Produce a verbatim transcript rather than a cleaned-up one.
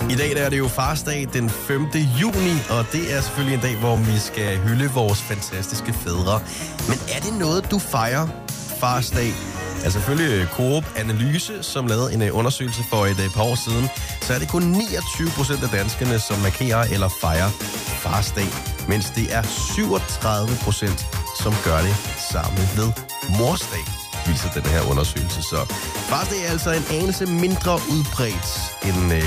I dag der er det jo farsdag den femte juni, og det er selvfølgelig en dag, hvor vi skal hylde vores fantastiske fædre. Men er det noget, du fejrer farsdag? Altså selvfølgelig Coop Analyse, som lavede en undersøgelse for et par år siden, så er det kun niogtyve procent af danskerne, som markerer eller fejrer farsdag, mens det er syvogtredive procent, som gør det samme ved morsdag, viser den her undersøgelse. Så farsdag er altså en anelse mindre udbredt end